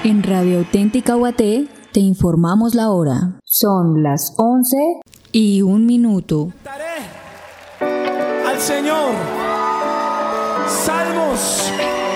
En Radio Auténtica Guaté te informamos la hora. Son las 11:01. Al Señor. Salmos